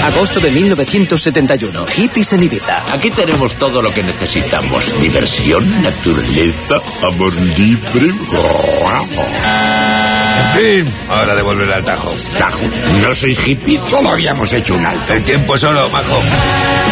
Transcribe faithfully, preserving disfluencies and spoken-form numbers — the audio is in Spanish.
Agosto de mil novecientos setenta y uno. Hippies en Ibiza. Aquí tenemos todo lo que necesitamos. Diversión, naturaleza, amor libre. En fin, hora de volver al Tajo. Tajo. ¿No sois hippies? Solo habíamos hecho un alto. El tiempo solo, majo.